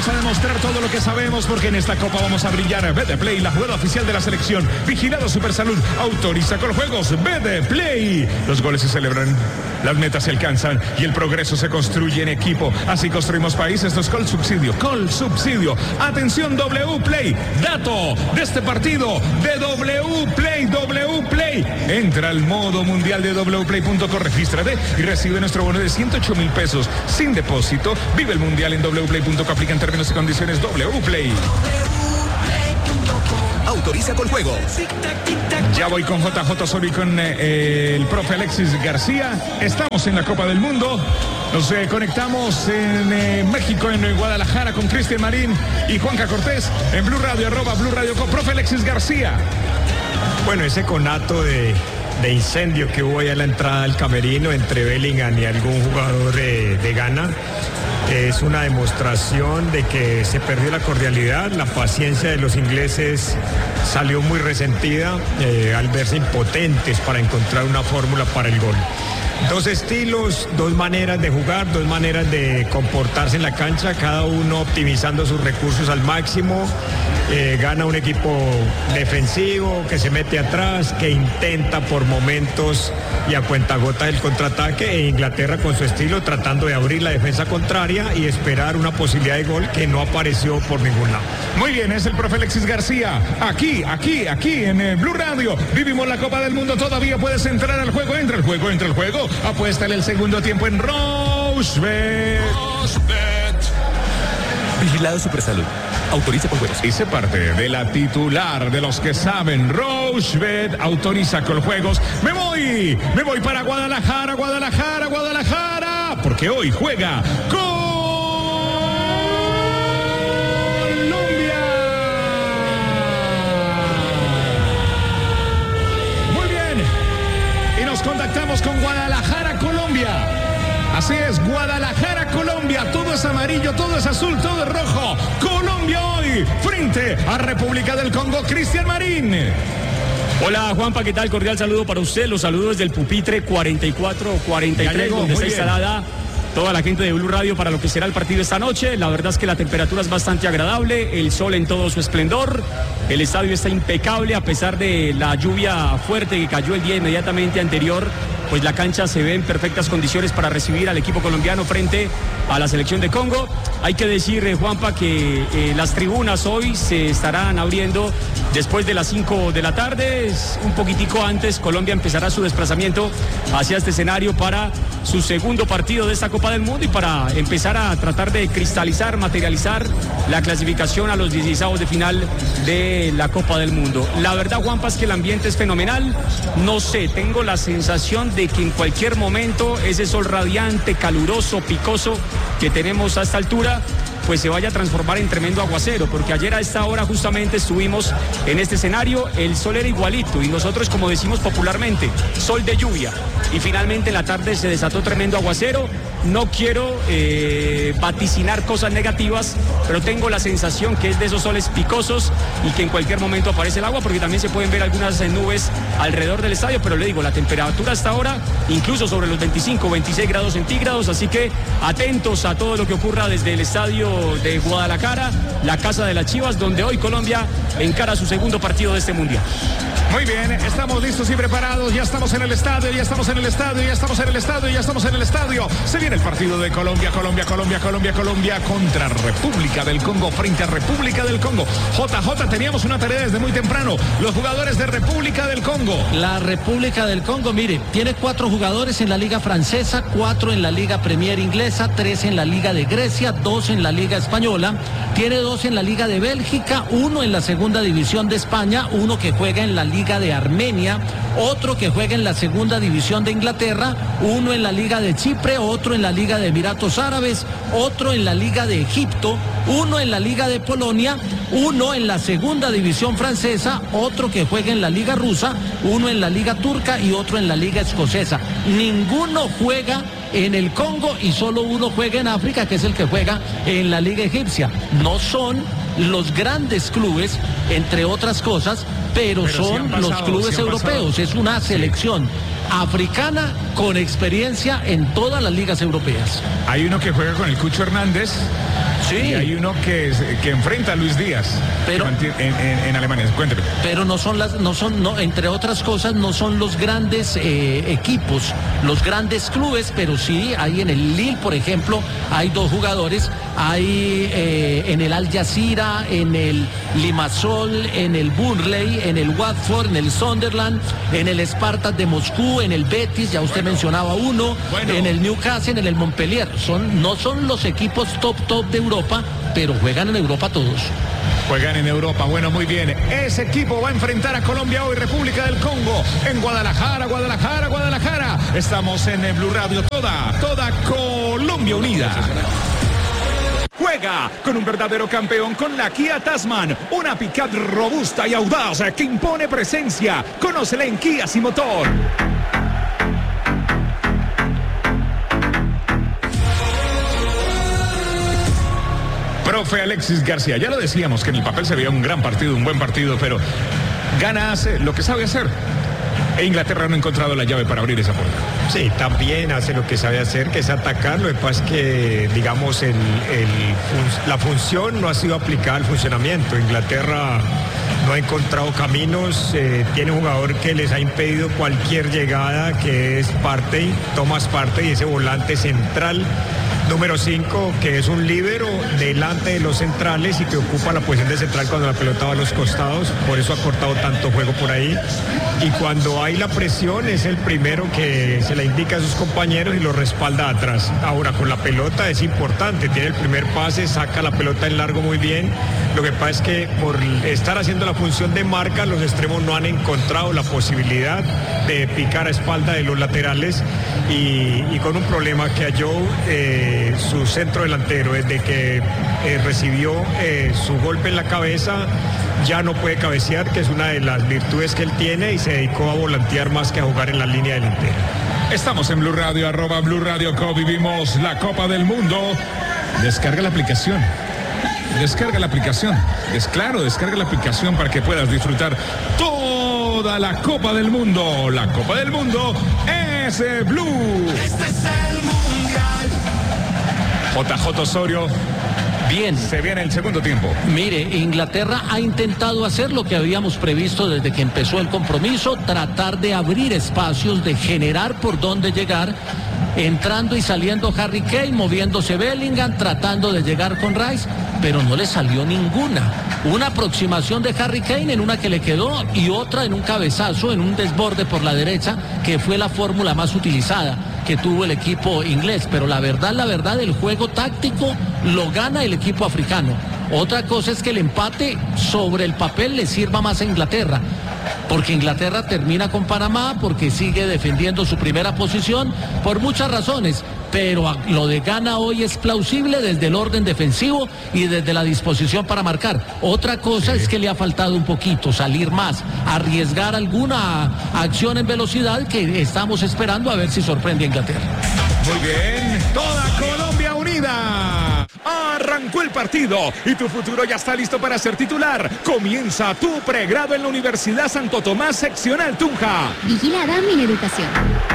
Vamos a demostrar todo lo que sabemos porque en esta copa vamos a brillar. Betplay, la jugada oficial de la selección. Vigilado Supersalud. Autoriza con los juegos. Betplay. Los goles se celebran, las metas se alcanzan y el progreso se construye en equipo. Así construimos países. Esto es Colsubsidio. Colsubsidio. Atención, Wplay. Dato de este partido de Wplay. Wplay. Entra al modo mundial de wplay.co. Regístrate y recibe nuestro bono de 108,000 pesos sin depósito. Vive el mundial en wplay.co. Aplica en términos y condiciones. Wplay. Autoriza con juegos. Ya voy con JJ Osorio y con el profe Alexis García. Estamos en la Copa del Mundo. Nos conectamos en México, en Guadalajara, con Cristian Marín y Juanca Cortés en Blue Radio, @Blue Radio con profe Alexis García. Bueno, ese conato de incendio que hubo allá en la entrada del camerino entre Bellingham y algún jugador de Ghana es una demostración de que se perdió la cordialidad. La paciencia de los ingleses salió muy resentida al verse impotentes para encontrar una fórmula para el gol. Dos estilos, dos maneras de jugar, dos maneras de comportarse en la cancha, cada uno optimizando sus recursos al máximo. Gana un equipo defensivo que se mete atrás, que intenta por momentos y a cuentagotas el contraataque, e Inglaterra con su estilo tratando de abrir la defensa contraria y esperar una posibilidad de gol que no apareció por ningún lado. Muy bien, es el profe Alexis García. Aquí en Blue Radio. Vivimos la Copa del Mundo. Todavía puedes entrar al juego. Entra el juego. Apuéstale el segundo tiempo en Rosebet. Vigilado Supersalud. Autoriza con juegos. Hice parte de la titular de los que saben. Rosebet autoriza con juegos. Me voy para Guadalajara. Porque hoy juega Colombia. Muy bien. Y nos contactamos con Guadalajara, Colombia. Así es, Guadalajara, Colombia. Todo es amarillo, todo es azul, todo es rojo. Colombia hoy frente a República del Congo. Cristian Marín. Hola Juanpa, ¿qué tal? Cordial saludo para usted. Los saludos desde el pupitre 44-43, donde está instalada toda la gente de Blue Radio para lo que será el partido esta noche. La verdad es que la temperatura es bastante agradable, el sol en todo su esplendor. El estadio está impecable a pesar de la lluvia fuerte que cayó el día inmediatamente anterior. Pues la cancha se ve en perfectas condiciones para recibir al equipo colombiano frente a la selección de Congo. Hay que decir, Juanpa, que las tribunas hoy se estarán abriendo después de las 5 de la tarde. Un poquitico antes, Colombia empezará su desplazamiento hacia este escenario para su segundo partido de esta Copa del Mundo y para empezar a tratar de cristalizar, materializar la clasificación a los 16avos de final de la Copa del Mundo. La verdad, Juanpa, es que el ambiente es fenomenal. No sé, tengo la sensación de que en cualquier momento ese sol radiante, caluroso, picoso que tenemos a esta altura, pues se vaya a transformar en tremendo aguacero, porque ayer a esta hora justamente estuvimos en este escenario, el sol era igualito y nosotros, como decimos popularmente, sol de lluvia, y finalmente en la tarde se desató tremendo aguacero. No quiero vaticinar cosas negativas, pero tengo la sensación que es de esos soles picosos y que en cualquier momento aparece el agua, porque también se pueden ver algunas nubes alrededor del estadio, pero le digo, la temperatura hasta ahora, incluso sobre los 25, 26 grados centígrados, así que atentos a todo lo que ocurra desde el estadio de Guadalajara, la casa de las Chivas, donde hoy Colombia encara su segundo partido de este Mundial. Muy bien, estamos listos y preparados, ya estamos en el estadio. Se viene el partido de Colombia contra República del Congo, frente a República del Congo. JJ, teníamos una tarea desde muy temprano, los jugadores de República del Congo. La República del Congo, mire, tiene 4 jugadores en la Liga Francesa, 4 en la Liga Premier Inglesa, 3 en la Liga de Grecia, 2 en la Liga Española, tiene 2 en la Liga de Bélgica, 1 en la Segunda División de España, 1 que juega en la Liga de Armenia, otro que juega en la Segunda División de Inglaterra, 1 en la Liga de Chipre, otro en la Liga de Emiratos Árabes, otro en la Liga de Egipto, 1 en la Liga de Polonia, 1 en la Segunda División Francesa, otro que juega en la Liga Rusa, 1 en la Liga Turca y otro en la Liga Escocesa. Ninguno juega en el Congo y solo uno juega en África, que es el que juega en la Liga Egipcia. No son los grandes clubes, entre otras cosas, pero son los clubes europeos. Es una selección africana con experiencia en todas las ligas europeas. Hay uno que juega con el Cucho Hernández, Sí. Y hay uno que enfrenta a Luis Díaz Pero- en Alemania. Cuénteme. Pero entre otras cosas, no son los grandes equipos, los grandes clubes, pero sí hay en el Lille, por ejemplo, hay 2 jugadores, hay en el Al Jazeera, en el Limassol, en el Burnley, en el Watford, en el Sunderland, en el Spartak de Moscú, en el Betis, ya usted mencionaba uno, en el Newcastle, en el Montpellier. No son los equipos top de Europa, pero juegan en Europa todos. Juegan en Europa. Bueno, muy bien. Ese equipo va a enfrentar a Colombia hoy, República del Congo, en Guadalajara. Estamos en Blue Radio, toda Colombia unida. Juega con un verdadero campeón con la Kia Tasman, una pick-up robusta y audaz que impone presencia. Conócela en Kia Sin Motor. Profe Alexis García, ya lo decíamos que en el papel se veía un gran partido, un buen partido, pero Ghana hace lo que sabe hacer. E Inglaterra no ha encontrado la llave para abrir esa puerta. Sí, también hace lo que sabe hacer, que es atacar. Lo que pasa es que, digamos, la función no ha sido aplicada al funcionamiento. Inglaterra no ha encontrado caminos, tiene un jugador que les ha impedido cualquier llegada, que es Thomas Partey, ese volante central. Número 5, que es un líbero delante de los centrales y que ocupa la posición de central cuando la pelota va a los costados, por eso ha cortado tanto juego por ahí. Y cuando hay la presión es el primero que se la indica a sus compañeros y lo respalda atrás. Ahora, con la pelota es importante, tiene el primer pase, saca la pelota en largo muy bien. Lo que pasa es que por estar haciendo la función de marca, los extremos no han encontrado la posibilidad de picar a espalda de los laterales y con un problema que a Joe, su centro delantero, desde que recibió su golpe en la cabeza, ya no puede cabecear, que es una de las virtudes que él tiene, y se dedicó a volantear más que a jugar en la línea delantera. Estamos en Blue Radio, @Blue Radio Co. Vivimos la Copa del Mundo. Descarga la aplicación. Descarga la aplicación. Descarga la aplicación para que puedas disfrutar toda la Copa del Mundo. La Copa del Mundo es Blue. Este es el Mundial. JJ Osorio. Bien. Se viene el segundo tiempo. Mire, Inglaterra ha intentado hacer lo que habíamos previsto desde que empezó el compromiso, tratar de abrir espacios, de generar por dónde llegar, entrando y saliendo Harry Kane, moviéndose Bellingham, tratando de llegar con Rice, pero no le salió ninguna. Una aproximación de Harry Kane en una que le quedó y otra en un cabezazo, en un desborde por la derecha, que fue la fórmula más utilizada que tuvo el equipo inglés, pero la verdad, el juego táctico lo gana el equipo africano. Otra cosa es que el empate sobre el papel le sirva más a Inglaterra, porque Inglaterra termina con Panamá, porque sigue defendiendo su primera posición, por muchas razones, pero lo de Ghana hoy es plausible desde el orden defensivo y desde la disposición para marcar. Otra cosa es que le ha faltado un poquito, salir más, arriesgar alguna acción en velocidad que estamos esperando a ver si sorprende a Inglaterra. Muy bien, toda Colombia unida. Arrancó el partido y tu futuro ya está listo para ser titular. Comienza tu pregrado en la Universidad Santo Tomás, seccional Tunja. Vigilada Mineducación.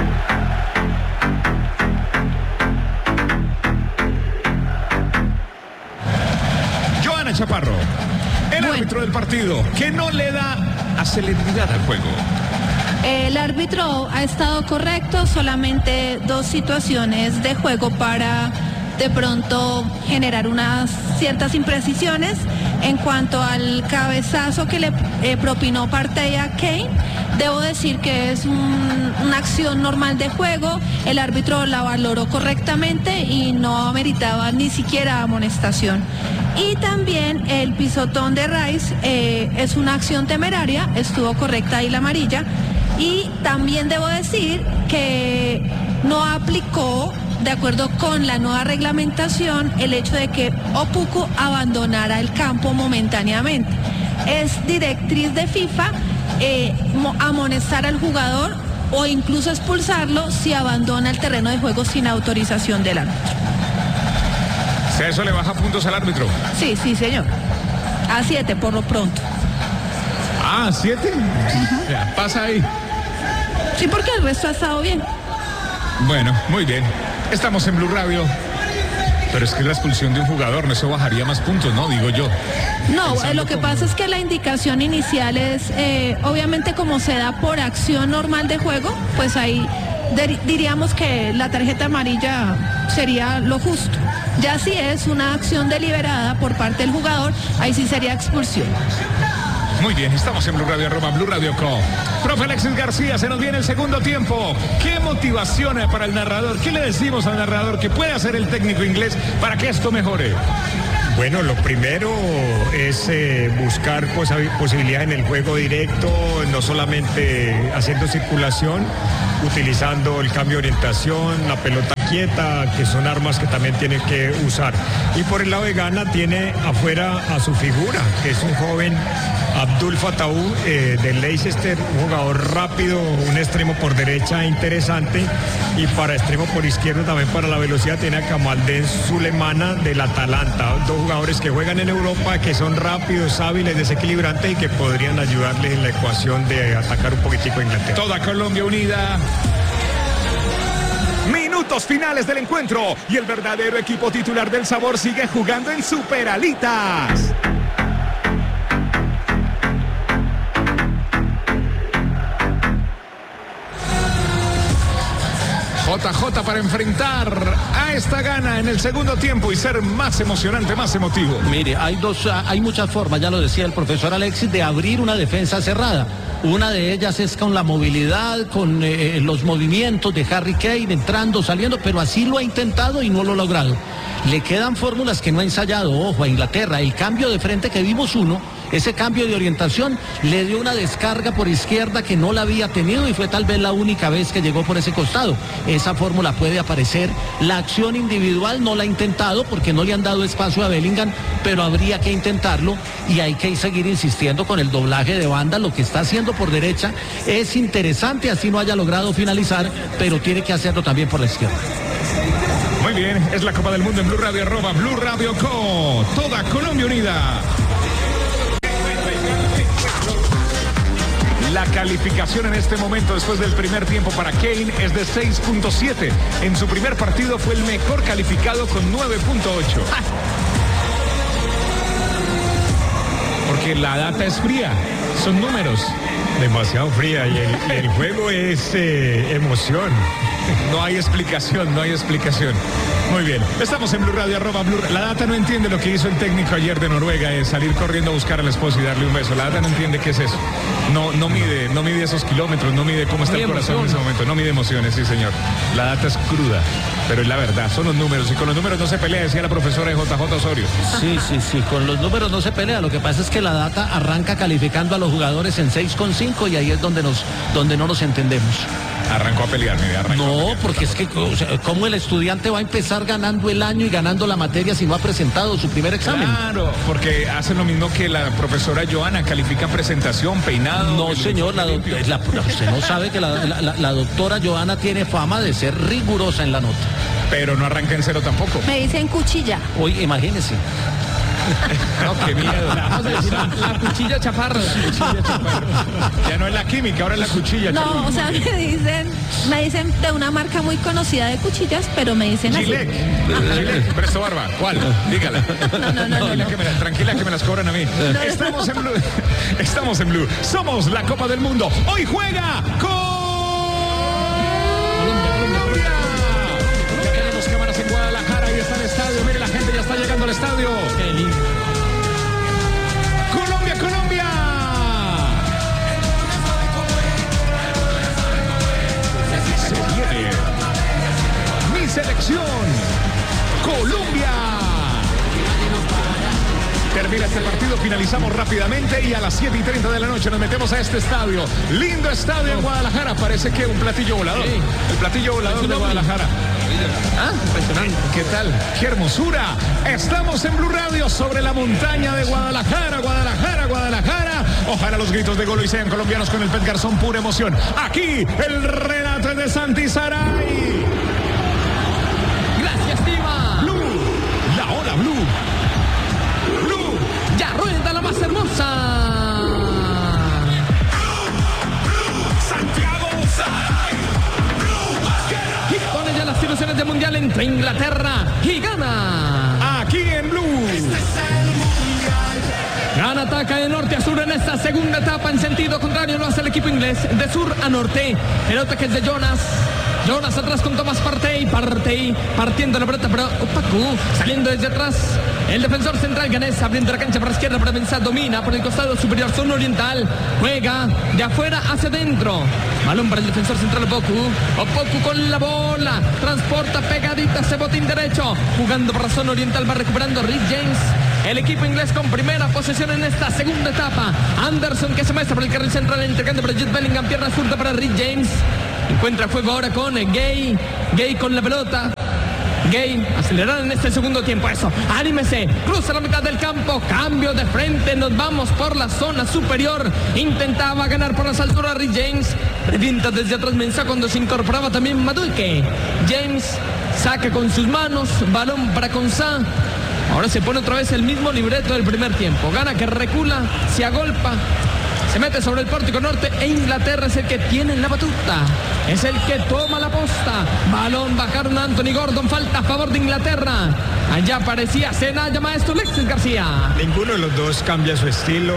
Joana Chaparro, el árbitro del partido, que no le da celeridad al juego. El árbitro ha estado correcto, solamente 2 situaciones de juego para de pronto generar unas ciertas imprecisiones. En cuanto al cabezazo que le propinó Partey a Kane, debo decir que es una acción normal de juego, el árbitro la valoró correctamente y no ameritaba ni siquiera amonestación. Y también el pisotón de Rice es una acción temeraria, estuvo correcta ahí la amarilla. Y también debo decir que no aplicó, de acuerdo con la nueva reglamentación, el hecho de que Opoku abandonara el campo momentáneamente. Es directriz de FIFA amonestar al jugador o incluso expulsarlo si abandona el terreno de juego sin autorización del árbitro. Si a eso le baja puntos al árbitro. Sí, señor. A 7 por lo pronto. Ah, 7. Ya, pasa ahí. Sí, porque el resto ha estado bien. Bueno, muy bien. Estamos en Blue Radio. Pero es que la expulsión de un jugador, no, eso bajaría más puntos, ¿no? Digo yo. No, lo que pasa es que la indicación inicial es, obviamente como se da por acción normal de juego, pues ahí diríamos que la tarjeta amarilla sería lo justo. Ya si es una acción deliberada por parte del jugador, ahí sí sería expulsión. Muy bien, estamos en Blue Radio, Blue Radio Co. Profe Alexis García, se nos viene el segundo tiempo. ¿Qué motivación para el narrador? ¿Qué le decimos al narrador que puede hacer el técnico inglés para que esto mejore? Bueno, lo primero es buscar posibilidades en el juego directo, no solamente haciendo circulación, utilizando el cambio de orientación, la pelota quieta, que son armas que también tiene que usar. Y por el lado de Ghana tiene afuera a su figura, que es un joven Abdul Fatawu del Leicester, un jugador rápido, un extremo por derecha interesante, y para extremo por izquierdo también para la velocidad tiene a Kamaldeen Sulemana del Atalanta, dos jugadores que juegan en Europa, que son rápidos, hábiles, desequilibrantes y que podrían ayudarles en la ecuación de atacar un poquitico a Inglaterra. Toda Colombia unida. Minutos finales del encuentro y el verdadero equipo titular del Sabor sigue jugando en Superalitas. JJ para enfrentar a esta Ghana en el segundo tiempo y ser más emocionante, más emotivo. Mire, hay muchas formas, ya lo decía el profesor Alexis, de abrir una defensa cerrada. Una de ellas es con la movilidad, con los movimientos de Harry Kane entrando, saliendo, pero así lo ha intentado y no lo ha logrado. Le quedan fórmulas que no ha ensayado, ojo, a Inglaterra. El cambio de frente que vimos ese cambio de orientación le dio una descarga por izquierda que no la había tenido y fue tal vez la única vez que llegó por ese costado. Esa fórmula puede aparecer. La acción individual no la ha intentado porque no le han dado espacio a Bellingham, pero habría que intentarlo y hay que seguir insistiendo con el doblaje de banda. Lo que está haciendo por derecha es interesante, así no haya logrado finalizar, pero tiene que hacerlo también por la izquierda. Muy bien, es la Copa del Mundo en Blue Radio, Blue Radio Co. Toda Colombia unida. La calificación en este momento después del primer tiempo para Kane es de 6.7. En su primer partido fue el mejor calificado con 9.8. Porque la data es fría, son números. Demasiado fría y el juego es emoción. No hay explicación, no hay explicación. Muy bien, estamos en Blue Radio, Blue. La data no entiende lo que hizo el técnico ayer de Noruega, es salir corriendo a buscar al esposo y darle un beso. La data no entiende qué es eso. No mide esos kilómetros, no mide cómo está el corazón en ese momento, no mide emociones, sí señor. La data es cruda, pero es la verdad, son los números y con los números no se pelea, decía la profesora de JJ Osorio. Sí, con los números no se pelea. Lo que pasa es que la data arranca calificando a los jugadores en 6,5 y ahí es donde no nos entendemos. Arrancó a pelear, No, porque es que ¿cómo el estudiante va a empezar ganando el año y ganando la materia si no ha presentado su primer examen? Claro, porque hacen lo mismo que la profesora Joana, califica presentación, peinado. No, señor, usted no sabe que la doctora Joana tiene fama de ser rigurosa en la nota. Pero no arranca en cero tampoco. Me dicen cuchilla. Oye, imagínese. No, qué miedo. La cuchilla chaparra. Ya no es la química, ahora es la cuchilla. No, o sea, me dicen de una marca muy conocida de cuchillas, pero me dicen así. Gillette, Presto Barba. ¿Cuál? Dígala. No. Tranquila que me las cobran a mí. Estamos en Blue. Somos la Copa del Mundo. Hoy juega Colombia. Ya tenemos cámaras en Guadalajara y está el estadio. Mire, la gente ya está llegando al estadio. Qué lindo. Colombia. Se viene mi selección, Colombia. Termina este partido, finalizamos rápidamente y a las 7:30 de la noche nos metemos a este estadio. Lindo estadio en Guadalajara, parece que un platillo volador. Sí. El platillo volador de Guadalajara. Impresionante. ¿Qué tal? ¡Qué hermosura! Estamos en Blue Radio sobre la montaña de Guadalajara. Ojalá los gritos de gol hoy sean colombianos con el Pet Garzón, pura emoción. Aquí el relato es de Santi Saray. Gracias, Diva. Blue, la ola Blue. Ya rueda la más hermosa. Santiago Saray. Y pone ya las ilusiones de mundial entre completo Inglaterra y gana. Aquí en Blue. Gana, ataca de norte a sur en esta segunda etapa. En sentido contrario lo hace el equipo inglés. De sur a norte. Pelota que es de Jonas. Jonas atrás con Thomas Partey. Partey partiendo la pelota para Opaku. Saliendo desde atrás. El defensor central ganés abriendo la cancha por la izquierda para Mensah. Domina por el costado superior zona oriental. Juega de afuera hacia adentro. Balón para el defensor central Opoku. Opoku con la bola. Transporta pegadita ese botín derecho. Jugando por la zona oriental va recuperando Reece James. El equipo inglés con primera posesión en esta segunda etapa. Anderson que se muestra por el carril central entregando para Jude Bellingham. Pierna zurda para Reece James. Encuentra juego ahora con Gay. Gay con la pelota. Gay acelerar en este segundo tiempo. Eso, anímese, cruza la mitad del campo. Cambio de frente, nos vamos por la zona superior. Intentaba ganar por las alturas Reece James. Revienta desde atrás Mensah cuando se incorporaba también Madueke. James saca con sus manos. Balón para Konsa. Ahora se pone otra vez el mismo libreto del primer tiempo. Gana que recula, se agolpa, se mete sobre el pórtico norte e Inglaterra es el que tiene la batuta. Es el que toma la posta. Balón bajaron a Anthony Gordon. Falta a favor de Inglaterra. Allá aparecía Senaya, maestro Alexis García. Ninguno de los dos cambia su estilo.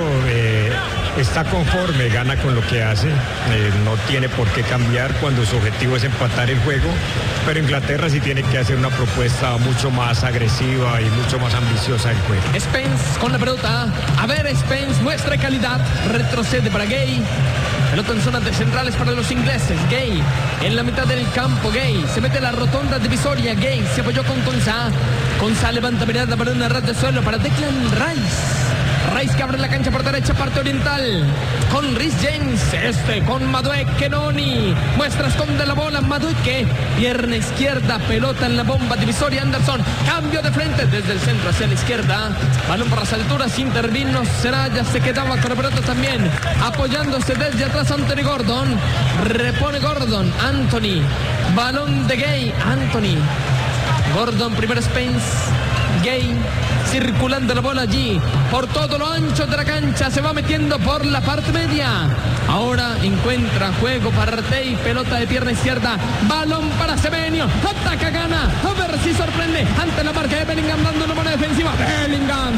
Está conforme, gana con lo que hace. No tiene por qué cambiar cuando su objetivo es empatar el juego. Pero Inglaterra sí tiene que hacer una propuesta mucho más agresiva y mucho más ambiciosa del juego. Spence con la pelota. A ver, Spence muestra calidad. Retrocede para Gay. Pelota en zonas de centrales para los ingleses. Gay en la mitad del campo. Gay se mete a la rotonda divisoria. Gay se apoyó con Konsa. Konsa levanta mirada para una red de suelo para Declan Rice. Rice que abre la cancha por derecha, parte oriental. Con Reece James. Con Madueke Noni. Muestra, esconde la bola. Madueke. Pierna izquierda. Pelota en la bomba divisoria. Anderson. Cambio de frente desde el centro hacia la izquierda. Balón por las alturas. Intervino Senaya. Se quedaba con la pelota también. Apoyándose desde atrás Anthony Gordon. Repone Gordon. Anthony. Balón de Gay. Anthony. Gordon, primero Spence. Gay circulando la bola allí por todo lo ancho de la cancha, se va metiendo por la parte media. Ahora encuentra juego Partey, pelota de pierna izquierda, balón para Semenyo, ataca, gana, a ver si sorprende ante la marca de Bellingham dando una mano defensiva. Bellingham,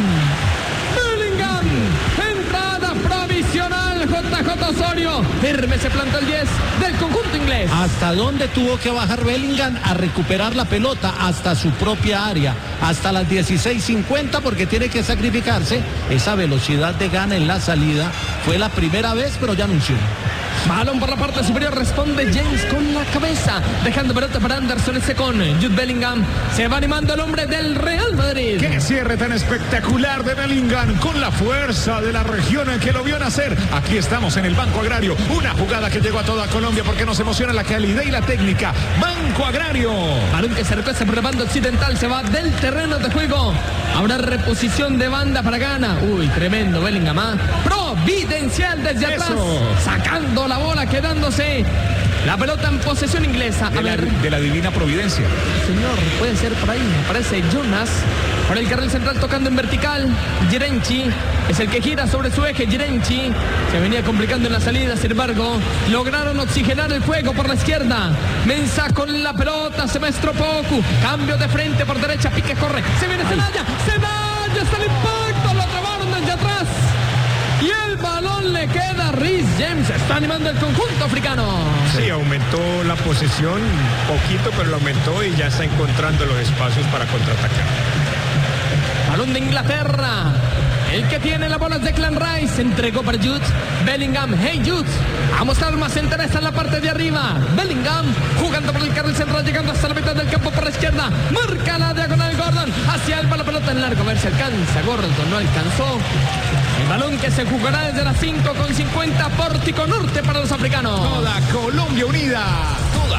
entrada provisional. JJ Osorio, firme se planta el 10 del conjunto inglés. ¿Hasta dónde tuvo que bajar Bellingham a recuperar la pelota? Hasta su propia área, hasta las 16:50, porque tiene que sacrificarse esa velocidad de gana en la salida. Fue la primera vez, pero ya anunció. Balón por la parte superior, responde James con la cabeza, dejando pelota para Anderson, ese con Jude Bellingham. Se va animando el hombre del Real Madrid. Qué cierre tan espectacular de Bellingham, con la fuerza de la región en que lo vio nacer. Aquí estamos en el Banco Agrario, una jugada que llegó a toda Colombia porque nos emociona la calidad y la técnica. Banco Agrario. Balón que se recuesta por la banda occidental, se va del terreno de juego. Habrá reposición de banda para Ghana. Uy, tremendo Bellingham, ¿ah? Providencial desde atrás, sacando la bola, quedándose la pelota en posesión inglesa. De la divina providencia. Señor, puede ser por ahí. Aparece Jonas por el carril central tocando en vertical. Girenchi es el que gira sobre su eje. Girenchi se venía complicando en la salida, sin embargo lograron oxigenar el juego por la izquierda. Mensah con la pelota, se maestro Opoku, cambio de frente por derecha, pique, corre, se viene Senaya, está el impacto, lo trabaron desde atrás y el balón le queda a Reece James. Está animando el conjunto africano. Sí, aumentó la posesión un poquito, pero lo aumentó y ya está encontrando los espacios para contraatacar. Balón de Inglaterra. El que tiene la bola es Declan Rice. Entregó para Jude Bellingham. Hey Jude, a mostrar más interés en la parte de arriba. Bellingham jugando por el carril central, llegando hasta la mitad del campo por la izquierda. Marca la diagonal Gordon. Hacia él va la pelota en largo. A ver si alcanza. Gordon no alcanzó. El balón que se jugará desde las 5:50. Pórtico norte para los africanos. Toda Colombia unida. Toda.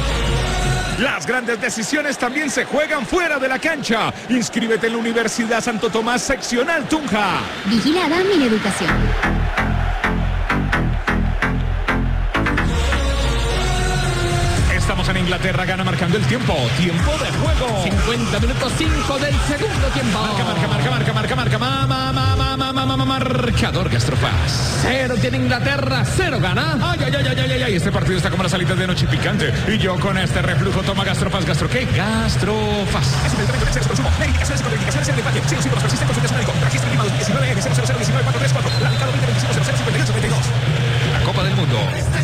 Las grandes decisiones también se juegan fuera de la cancha. Inscríbete en la Universidad Santo Tomás Seccional Tunja. Vigilada Mineducación. Estamos en Inglaterra, gana marcando el tiempo. Tiempo de juego. 50 minutos 5 del segundo tiempo. Marca. marcador Gastrofaz. 0 tiene Inglaterra, 0 gana. Ay, este partido está como las alitas de noche picante. Y yo con este reflujo toma Gastrofaz. ¿Gastro qué? Gastrofaz. Es un medicamento de exceso de consumo. Lee indicaciones y contraindicaciones en el empaque. Si los síntomas persisten, consulte a su médico. Registro INVIMA 2019N000194434. Radicado 2025-005872. La Copa del Mundo.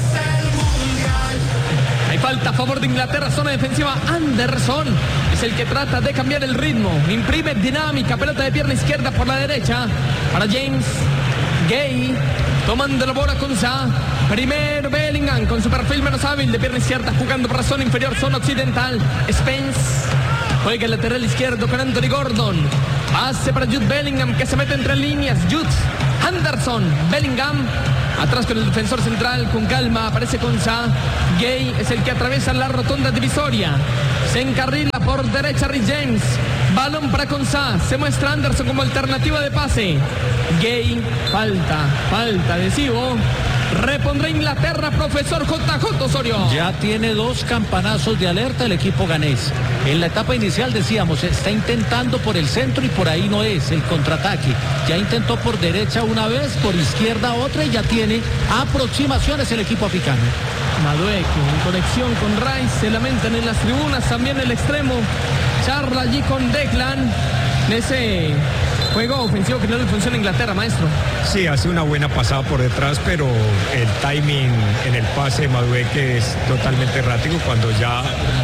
Hay falta a favor de Inglaterra, zona defensiva. Anderson es el que trata de cambiar el ritmo. Imprime dinámica, pelota de pierna izquierda por la derecha. Para James Gay, tomando la bola con Sa. Primero Bellingham con su perfil menos hábil de pierna izquierda, jugando por la zona inferior, zona occidental. Spence juega el lateral izquierdo con Anthony Gordon. Pase para Jude Bellingham, que se mete entre líneas. Jude, Anderson, Bellingham. Atrás con el defensor central, con calma, aparece con Sa. Gay es el que atraviesa la rotonda divisoria. Se encarrila por derecha Rhys James. Balón para Konsa. Se muestra Anderson como alternativa de pase. Gay, falta adhesivo. Repondrá Inglaterra, profesor JJ Osorio. Ya tiene 2 campanazos de alerta el equipo ganés. En la etapa inicial decíamos, está intentando por el centro y por ahí no es el contraataque. Ya intentó por derecha una vez, por izquierda otra y ya tiene aproximaciones el equipo africano. Madueque en conexión con Rice, se lamentan en las tribunas, también el extremo. Charla allí con Declan. En ese juego ofensivo que no le funciona a Inglaterra, maestro. Sí, hace una buena pasada por detrás, pero el timing en el pase de Madueque es totalmente errático cuando ya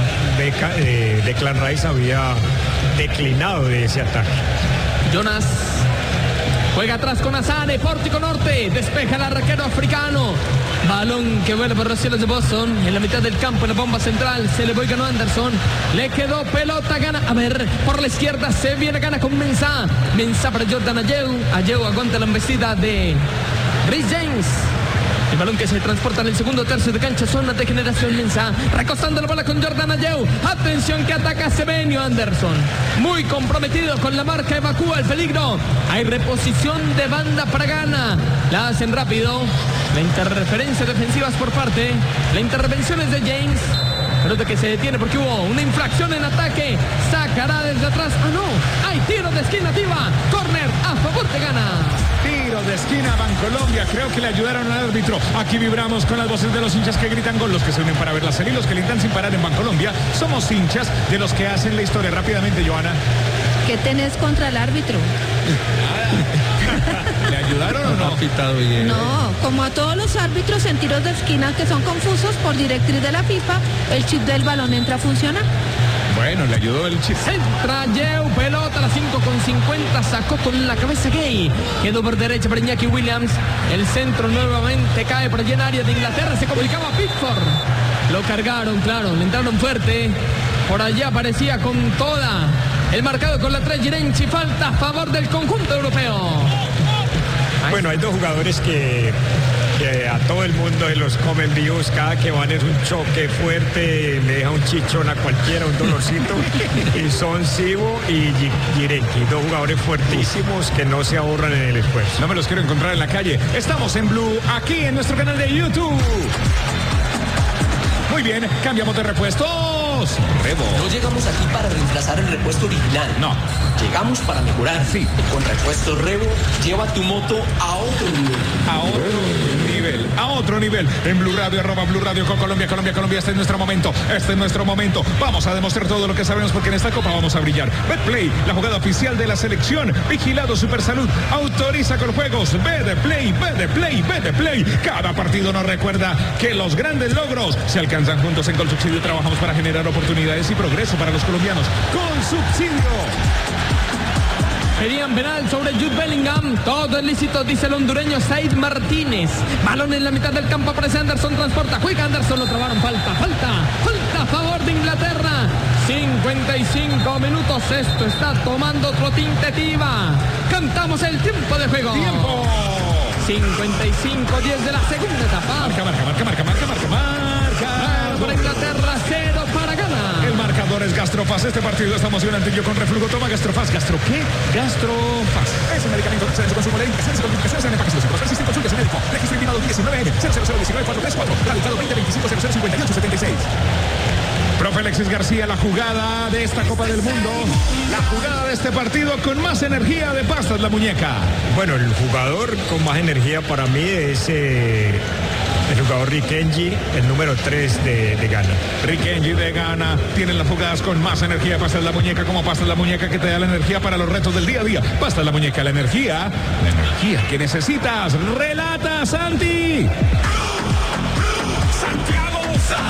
Declan Rice había declinado de ese ataque. Jonas juega atrás con Asane, pórtico norte, despeja el arquero africano. Balón que vuela por los cielos de Boston, en la mitad del campo, en la bomba central, se le ganó Anderson, le quedó pelota, gana, a ver, por la izquierda se viene, gana con Mensah para Jordan Ayew aguanta la embestida de Rhys James. El balón que se transporta en el segundo tercio de cancha, zona de generación. Mensah recostando la bola con Jordan Ayew. Atención que ataca Semenyo. Anderson muy comprometido con la marca, evacúa el peligro. Hay reposición de banda para Ghana. La hacen rápido. La interferencia defensiva es por parte. La intervención es de James. Pelota que se detiene porque hubo una infracción en ataque. Sacará desde atrás. ¡Ah, no! Hay tiro de esquina activa. Corner a favor de Ghana. Tiro de esquina, Bancolombia. Creo que le ayudaron al árbitro. Aquí vibramos con las voces de los hinchas que gritan gol, los que se unen para ver la serie, los que gritan sin parar en Bancolombia. Somos hinchas de los que hacen la historia. Rápidamente, Joana. ¿Qué tenés contra el árbitro? ¿Le ayudaron o no? Ha pitado bien. No, como a todos los árbitros en tiros de esquina que son confusos por directriz de la FIFA, el chip del balón entra a funcionar. Bueno, le ayudó el chip. Entra Yeu, pelota a las 5:50, sacó con la cabeza Gay. Quedó por derecha para Iñaki Williams. El centro nuevamente cae por allí en área de Inglaterra. Se comunicaba Pickford. Lo cargaron, claro, le entraron fuerte. Por allá aparecía con toda. El marcado con la 3, Girenchi, falta a favor del conjunto europeo. Bueno, hay 2 jugadores que a todo el mundo de los comen vivos, cada que van es un choque fuerte, le deja un chichón a cualquiera, un dolorcito. Y son Sibo y Girenki, 2 jugadores fuertísimos que no se ahorran en el esfuerzo. No me los quiero encontrar en la calle. Estamos en Blue, aquí en nuestro canal de YouTube. Muy bien, cambiamos de repuestos. Revo. No llegamos aquí para reemplazar el repuesto original. No. Llegamos para mejorar. Sí. Con Repuesto Revo, lleva tu moto a otro nivel. A otro nivel. En Blue Radio, @Blue Radio con Colombia. Este es nuestro momento. Vamos a demostrar todo lo que sabemos porque en esta copa vamos a brillar. Betplay, la jugada oficial de la selección. Vigilado Supersalud. Autoriza con juegos. Betplay. Cada partido nos recuerda que los grandes logros se alcanzan juntos. En Colsubsidio trabajamos para generar oportunidades y progreso para los colombianos. Colsubsidio. Pedían penal sobre Jude Bellingham. Todo es lícito, dice el hondureño Said Martínez. Balón en la mitad del campo, aparece Anderson, transporta. Juega Anderson, lo trabaron. Falta a favor de Inglaterra. 55 minutos. Esto está tomando otro tinte-tiva. Cantamos el tiempo de juego. 55-10 de la segunda etapa. Marca. Para Inglaterra, 0 para Ghana. El marcador es Gastrofaz. Este partido está emocionante. Yo con reflujo toma Gastrofaz. ¿Gastro qué? Gastrofaz. Es un medicamento que se consumo de indicaciones y contraindicaciones en empaques. Los persisten, consulte a su médico. Registro INVIMA 2019N000194434. Radicado 2025-005876. Profe Alexis García, la jugada de esta Copa del Mundo, la jugada de este partido con más energía de Pastas la Muñeca. Bueno, el jugador con más energía para mí es el jugador Rikenji, el número 3 de Ghana. Rikenji de Ghana tienen las jugadas con más energía. Pastas la Muñeca, como Pastas la Muñeca, que te da la energía para los retos del día a día. Pastas la Muñeca, la energía que necesitas. Relata Santi. Santiago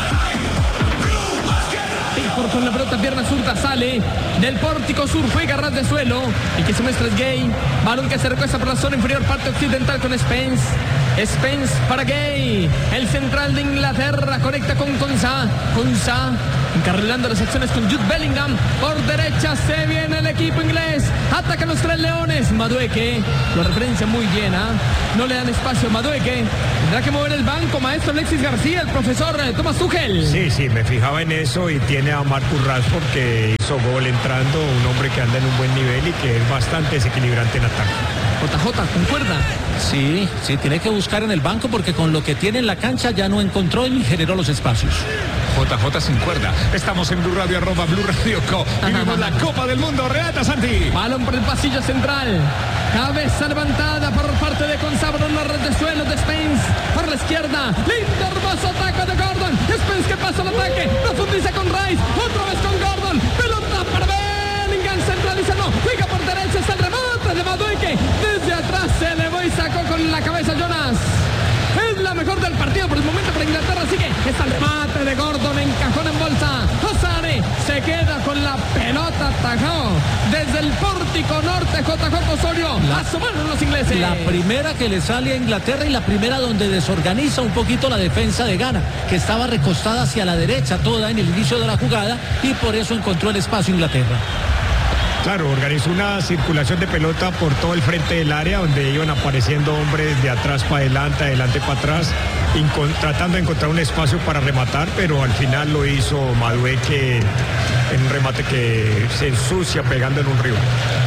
Pickford con la pelota, pierna zurda, sale del pórtico sur, juega ras de suelo. El que se muestra es Gay. Balón que se recuesta por la zona inferior, parte occidental con Spence. Spence para Gay. El central de Inglaterra conecta con Konsa. Konsa encarrilando las acciones con Jude Bellingham. Por derecha se viene el equipo inglés. Atacan los tres leones. Madueke lo referencia muy bien. No le dan espacio a Madueke. Tendrá que mover el banco, maestro Alexis García, el profesor Thomas Tuchel. Sí, me fijaba en eso y tiene a Marcus Rashford que hizo gol entrando, un hombre que anda en un buen nivel y que es bastante desequilibrante en ataque. JJ, ¿concuerda? Sí, tiene que buscar en el banco porque con lo que tiene en la cancha ya no encontró y generó los espacios. JJ sin cuerda. Estamos en Blue Radio, @Blue Radio Co. Vivimos la Copa del Mundo. Relata Santi. Balón por el pasillo central. Cabeza levantada por parte de Consabro en la red de suelo de Spence. Por la izquierda. Lindo hermoso ataque de Gordon. Spence que pasa el ataque. Profundiza con Rice. Otra vez con Gordon. Pelota para Bellingham. Centraliza. No. Juega por derecha. Está el remate de Madueke. Desde atrás se elevó y sacó con la cabeza Jonas. Es la mejor del partido por el momento para Inglaterra. Así que está el remate de Gordon, encajón en bolsa. Osane se queda con la pelota, atajado desde el pórtico norte. JJ Osorio, asomaron los ingleses. La primera que le sale a Inglaterra y la primera donde desorganiza un poquito la defensa de Ghana, que estaba recostada hacia la derecha toda en el inicio de la jugada y por eso encontró el espacio Inglaterra. Claro, organizó una circulación de pelota por todo el frente del área donde iban apareciendo hombres de atrás para adelante, adelante para atrás, tratando de encontrar un espacio para rematar, pero al final lo hizo Madueke en un remate que se ensucia pegando en un rival.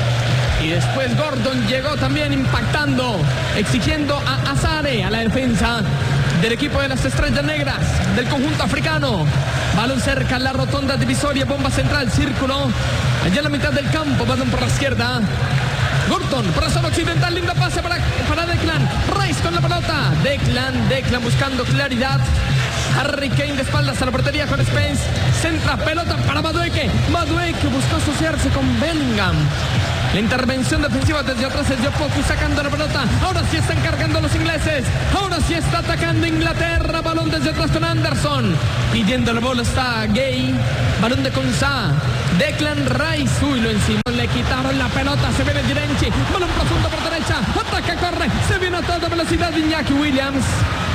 Y después Gordon llegó también impactando, exigiendo a Azare, a la defensa del equipo de las Estrellas Negras, del conjunto africano. Balón cerca, la rotonda divisoria, bomba central, círculo. Allá en la mitad del campo, balón por la izquierda. Gordon, por la zona occidental, lindo pase para Declan. Rice con la pelota. Declan buscando claridad. Harry Kane de espaldas a la portería con Spence. Centra, pelota para Madueke. Madueke buscó asociarse con Bellingham. La intervención defensiva desde atrás es de Opoku sacando la pelota. Ahora sí están cargando los ingleses. Ahora sí está atacando Inglaterra. Balón desde atrás con Anderson. Pidiendo la bola está Gay. Balón de Konsa. Declan Rice. Uy, lo encima. Le quitaron la pelota. Se viene Girenchi. Balón profundo por derecha. Ataca, corre. Se viene a toda velocidad Iñaki Williams.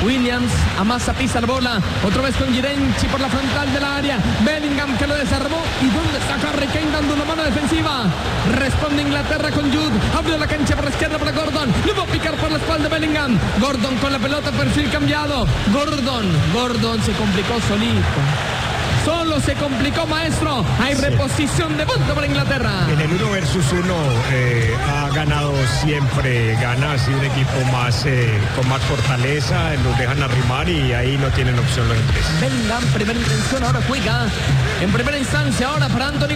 Amasa, pisa la bola. Otra vez con Girenchi por la frontal del área. Bellingham que lo desarmó. ¿Y dónde está Harry Kane dando una mano defensiva? Responde Inglaterra con Jude. Abrió la cancha por la izquierda para Gordon. Le va a picar por la espalda Bellingham. Gordon con la pelota, perfil cambiado. Gordon se complicó solito. Solo se complicó, maestro. Hay reposición de punto para Inglaterra. En el 1 versus 1 ha ganado siempre Ghana, ha sido un equipo más con más fortaleza, los dejan arrimar y ahí no tienen opción los ingleses. Bellingham, primera intención, ahora juega en primera instancia ahora para Anthony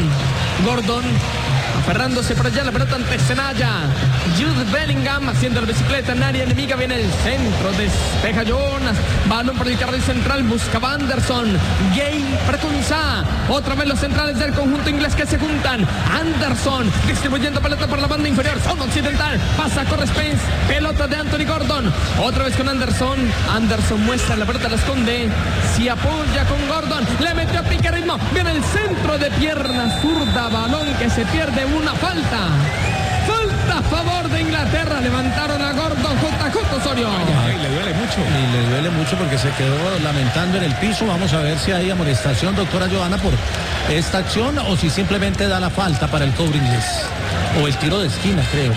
Gordon aferrándose por allá la pelota ante Senaya. Jude Bellingham haciendo la bicicleta en área enemiga, viene el centro, despeja Jonas, balón por el carril central, buscaba Anderson. Gay para Konsa. Otra vez los centrales del conjunto inglés que se juntan. Anderson distribuyendo pelota por la banda inferior, zona occidental, pasa, corre Spence, pelota de Anthony Gordon, otra vez con Anderson muestra la pelota, la esconde, se apoya con Gordon, le metió a pique ritmo, viene el centro de pierna zurda, balón que se pierde, una falta a favor de Inglaterra. Levantaron a Gordon. JJ Osorio. Le duele mucho. Y le duele mucho porque se quedó lamentando en el piso. Vamos a ver si hay amonestación, doctora Johanna, por esta acción o si simplemente da la falta para el cobro inglés. O el tiro de esquina, creo.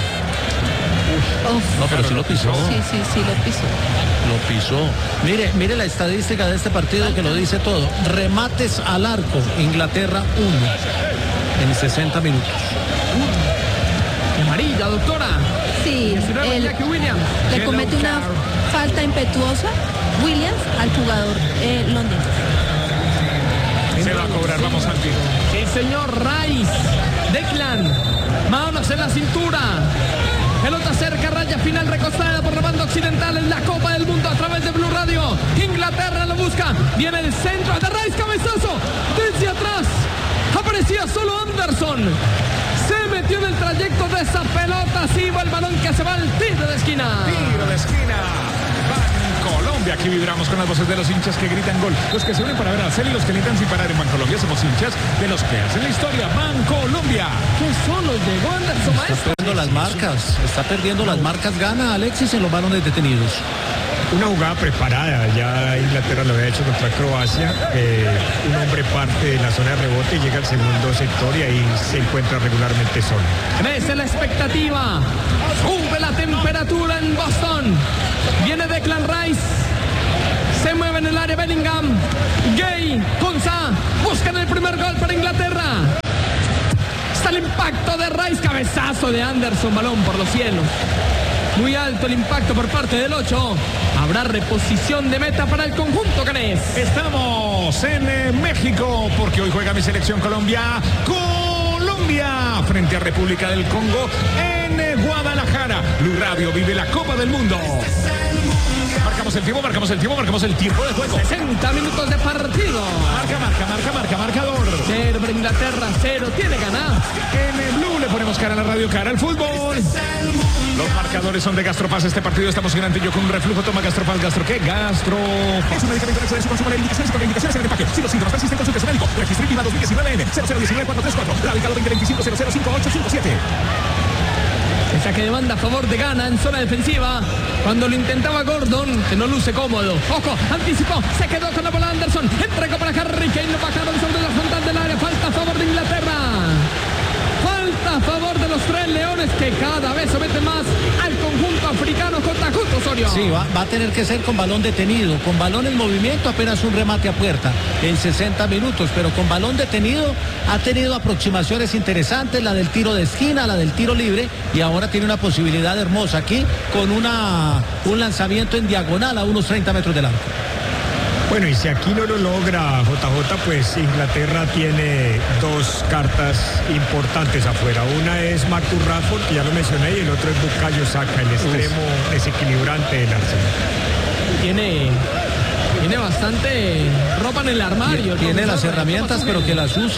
No, pero sí lo pisó. Sí, lo pisó. Lo pisó. Mire la estadística de este partido que lo dice todo. Remates al arco, Inglaterra 1 en 60 minutos. Amarilla, doctora. Sí, le comete una falta impetuosa Williams al jugador londinense. Se va a cobrar, vamos Santi. Sí, señor. Rice. Declan. Manos en la cintura. Pelota cerca, raya final recostada por la banda occidental en la Copa del Mundo a través de Blue Radio. Inglaterra lo busca. Viene el centro de Rice, cabezazo. Desde atrás. Aparecía solo Anderson. Se metió en el trayecto de esa pelota. Sí va el balón que se va al tiro de esquina. Tiro de esquina. Colombia, aquí vibramos con las voces de los hinchas que gritan gol, los que se unen para ver a Celi y los que gritan sin parar en Bancolombia. Somos hinchas de los que hacen la historia. Bancolombia. Que solo llegó Anderson, maestro. Está perdiendo las marcas, gana Alexis en los balones detenidos. Una jugada preparada, ya Inglaterra lo había hecho contra Croacia, un hombre parte de la zona de rebote y llega al segundo sector y ahí se encuentra regularmente solo. Crece la expectativa, sube la temperatura en Boston, viene Declan Rice, se mueve en el área Bellingham, Gay, Konsa, buscan el primer gol para Inglaterra. Está el impacto de Rice, cabezazo de Anderson, balón por los cielos. Muy alto el impacto por parte del 8. Habrá reposición de meta para el conjunto ganés. Estamos en México porque hoy juega mi selección Colombia. Colombia frente a República del Congo en Guadalajara. Blue Radio vive la Copa del Mundo. Marcamos el tiempo de juego. 60 minutos de partido. Marcador. 0 para Inglaterra, 0. Tiene ganas. En Blue le ponemos cara a la radio, cara al fútbol. Los marcadores son de Gastropaz. Este partido está emocionante. Yo con un reflujo toma Gastropaz. ¿Qué? Gastropaz. Es un medicamento de su consumo de indicaciones y contraindicaciones en el empaque. Si los síntomas persisten, consulte a su médico. Registro INVIMA 2019N 0019434. Radicado 2025-005857. El saque de banda a favor de Ghana en zona defensiva. Cuando lo intentaba Gordon, que no luce cómodo. Ojo, anticipó, se quedó con la bola Anderson. Entregó para Harry Kane, lo bajaron sobre la frontal del área. Falta a favor de Inglaterra. Falta a favor de los tres leones que cada vez someten más al conjunto africano. JJ Osorio. Sí, va a tener que ser con balón detenido. Con balón en movimiento apenas un remate a puerta en 60 minutos. Pero con balón detenido ha tenido aproximaciones interesantes. La del tiro de esquina, la del tiro libre. Y ahora tiene una posibilidad hermosa aquí con un lanzamiento en diagonal a unos 30 metros del arco. Bueno, y si aquí no lo logra JJ, pues Inglaterra tiene dos cartas importantes afuera. Una es Marcus Rashford, que ya lo mencioné, y el otro es Bukayo Saka, el extremo desequilibrante del Arsenal. Tiene bastante ropa en el armario. Tiene las herramientas, pero que las use.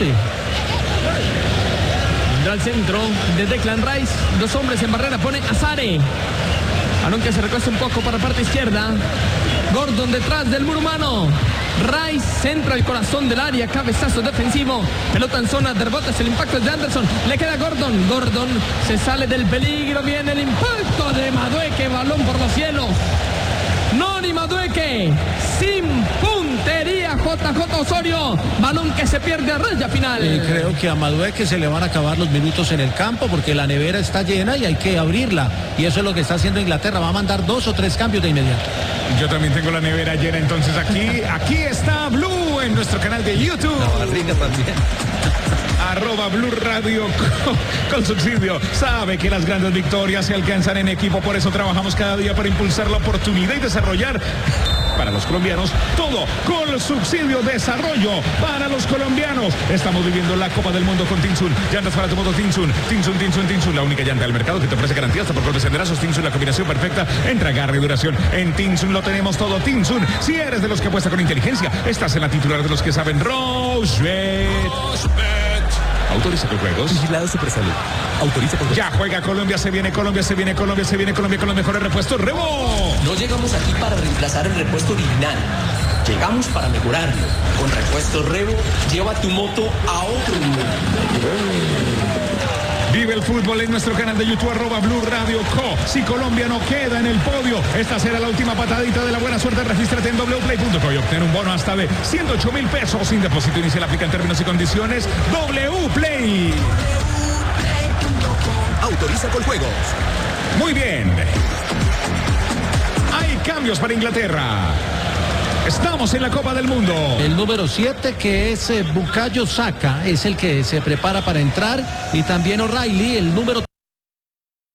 Vendrá al centro de Declan Rice. Dos hombres en barrera, pone a Sare. Balón que se recuesta un poco para la parte izquierda. Gordon detrás del muro humano. Rice centra el corazón del área, cabezazo defensivo. Pelota en zona de rebotes, el impacto es de Anderson. Le queda Gordon. Gordon se sale del peligro. Viene el impacto de Madueke. Balón por los cielos. Noni Madueke. Sin puntería. JJ Osorio. Balón que se pierde a raya final. Y creo que a Madueke se le van a acabar los minutos en el campo porque la nevera está llena y hay que abrirla. Y eso es lo que está haciendo Inglaterra. Va a mandar 2 o 3 cambios de inmediato. Yo también tengo la nevera llena, entonces aquí está Blue en nuestro canal de YouTube. La barriga también. @ Blue Radio con subsidio. Sabe que las grandes victorias se alcanzan en equipo, por eso trabajamos cada día para impulsar la oportunidad y desarrollar para los colombianos todo con subsidio desarrollo para los colombianos. Estamos viviendo la Copa del Mundo con Tinsun. Llantas para tu moto Tinsun. Tinsun, la única llanta del mercado que te ofrece garantía hasta por golpes senderazos. Tinsun, la combinación perfecta entre agarre y duración. En Tinsun lo tenemos todo. Tinsun, si eres de los que apuesta con inteligencia, estás en la titular de los que saben. Rosebet. Autoriza con juegos. Vigilado Supersalud. Autoriza con juegos. Ya juega Colombia, se viene Colombia con los mejores repuestos. ¡Rebo! No llegamos aquí para reemplazar el repuesto original. Llegamos para mejorarlo. Con repuesto Rebo, lleva tu moto a otro nivel. Vive el fútbol en nuestro canal de YouTube, @ Blue Radio Co. Si Colombia no queda en el podio, esta será la última patadita de la buena suerte. Regístrate en wplay.co y obtén un bono hasta de 108.000 pesos. Sin depósito inicial, aplica en términos y condiciones. Wplay. Autoriza con juegos. Muy bien. Hay cambios para Inglaterra. Estamos en la Copa del Mundo. El número 7, que es Bukayo Saka, es el que se prepara para entrar. Y también O'Reilly, el número